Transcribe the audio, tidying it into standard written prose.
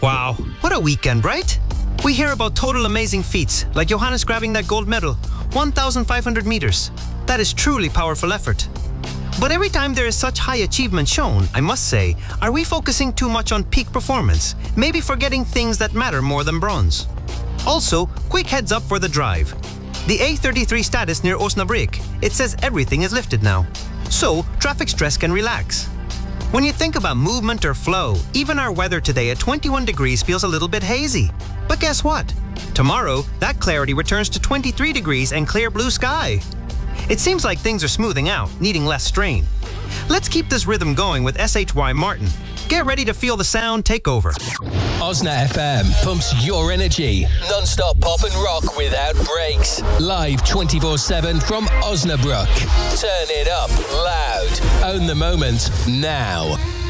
Wow, what a weekend, right? We hear about total amazing feats, like Johannes grabbing that gold medal, 1,500 meters. That is truly powerful effort. But every time there is such high achievement shown, I must say, are we focusing too much on peak performance, maybe forgetting things that matter more than bronze? Also, quick heads up for the drive. The A33 status near Osnabrück, it says everything is lifted now. So, traffic stress can relax. When you think about movement or flow, even our weather today at 21 degrees feels a little bit hazy. But guess what? Tomorrow, that clarity returns to 23 degrees and clear blue sky. It seems like things are smoothing out, needing less strain. Let's keep this rhythm going with SHY Martin. Get ready to feel the sound take over. Osna FM pumps your energy. Non-stop pop and rock without breaks. Live 24/7 from Osnabrück. Turn it up loud. Own the moment now.